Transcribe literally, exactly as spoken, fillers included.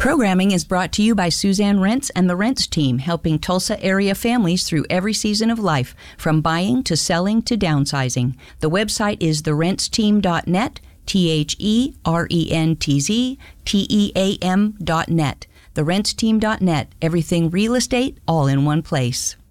Programming is brought to you by Suzanne Rents and the Rents team, helping Tulsa area families through every season of life, from buying to selling to downsizing. The website is the rents team dot net, T H E R E N T Z T E A M dot net. the rents team dot net, everything real estate, all in one place.